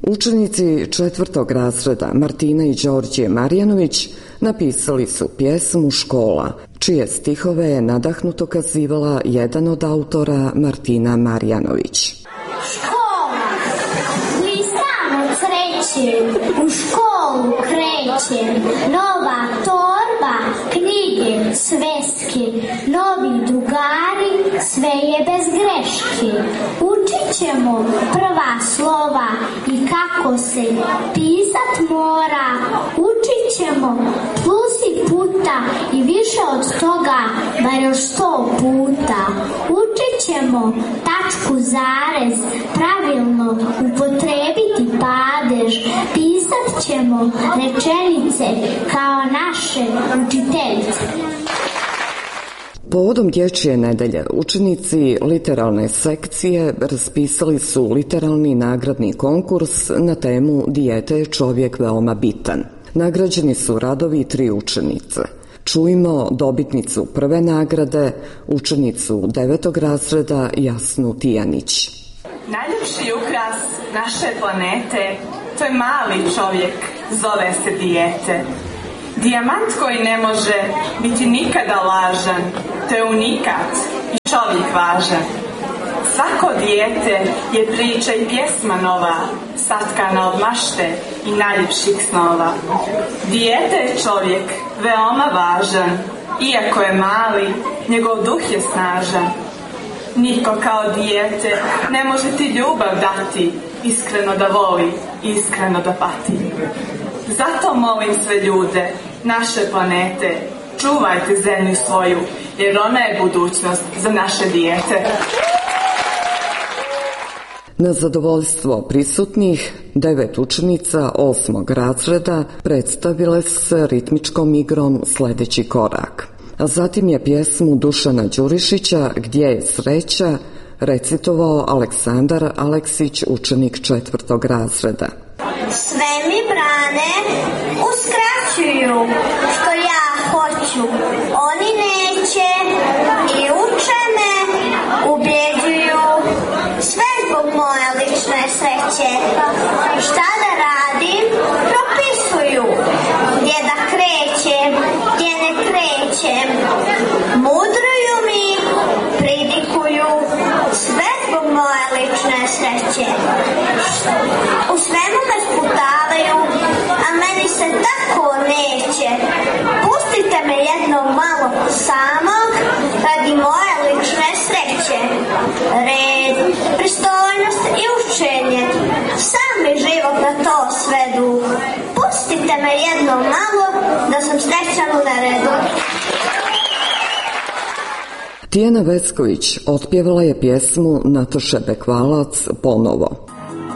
Učenici 4. razreda Martina i Đorđe Marjanović napisali su pjesmu Škola, čije stihove je nadahnuto kazivala jedan od autora, Martina Marjanović. Škola, listam od sreće, u školu krećem, nova torba, knjige, sveske, novi drugari, sve je bez greške. Učit ćemo prva slova i kako se pisat mora. Učit ćemo plus i puta i više od toga, bar još 100 puta. Učit ćemo tačku, zarez, pravilno upotrebiti padež. Pisat ćemo rečenice kao naše učiteljice. Povodom Dječje nedelje učenici literalne sekcije raspisali su literalni nagradni konkurs na temu Dijete je čovjek veoma bitan. Nagrađeni su radovi 3 učenice. Čujmo dobitnicu prve nagrade, učenicu 9. razreda Jasnu Tijanić. Najljepši ukras naše planete, to je mali čovjek, zove se dijete. Dijamant koji ne može biti nikada lažan, to je unikat i čovjek važan. Svako dijete je priča i pjesma nova, satkana od mašte i najljepših snova. Dijete je čovjek veoma važan, iako je mali, njegov duh je snažan. Niko kao dijete ne može ti ljubav dati, iskreno da voli, iskreno da pati. Zato molim sve ljude, naše planete, čuvajte zemlju svoju, jer ona je budućnost za naše dijete. Na zadovoljstvo prisutnih, 9 učenica 8. razreda predstavile se ritmičkom igrom Sledeći korak. A zatim je pjesmu Dušana Đurišića Gdje je sreća recitovao Aleksandar Aleksić, učenik 4. razreda. Sve mi brane uskraćuju što ja hoću, oni neće i uče me, ubjeđuju, sve zbog moje lične sreće. Šta da radim, propisuju, gdje da krećem, gdje ne krećem, mudruju mi, pridikuju, sve zbog moje lične sreće. U svemu me sputavaju, a meni se tako neće. Pustite me jednom malo samog, radi moje lične sreće. Red, pristojnost i učenje, sam mi život na to svedu. Pustite me jednom malo, da sam srećan u neredu. Tijana Vecković otpjevala je pjesmu Nataše Bekvalac Ponovo.